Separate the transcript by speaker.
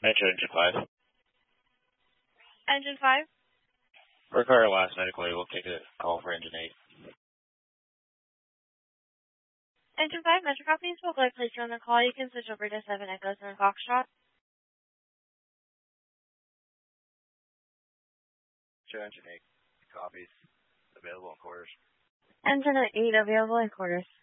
Speaker 1: Metro Engine 5.
Speaker 2: Engine 5?
Speaker 1: Require last medical. We'll take a call for Engine 8.
Speaker 2: Engine 5, Metro copies. We'll go ahead and place you on the call. You can switch over to 7 Echoes and Foxtrot.
Speaker 1: Metro Engine 8 copies. Available in quarters.
Speaker 2: Engine 8 available in quarters.